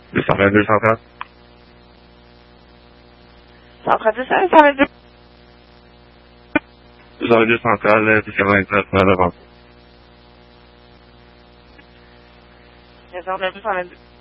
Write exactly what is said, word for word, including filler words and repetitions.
deux cent vingt, deux cent trente. cent trente-six, cent vingt-deux. deux cent vingt-deux centrale, deux cent vingt-neuf, novembre. deux cent vingt-deux, cent vingt-deux.